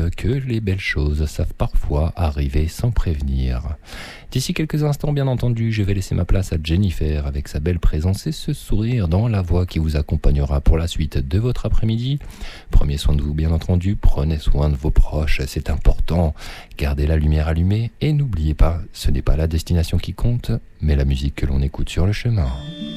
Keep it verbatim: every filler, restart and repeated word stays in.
rappelle que les belles choses savent parfois arriver sans prévenir. D'ici quelques instants, bien entendu, je vais laisser ma place à Jennifer avec sa belle présence et ce sourire dans la voix qui vous accompagnera pour la suite de votre après-midi. Prenez soin de vous, bien entendu, prenez soin de vos proches, c'est important. Gardez la lumière allumée et n'oubliez pas, ce n'est pas la destination qui compte, mais la musique que l'on écoute sur le chemin.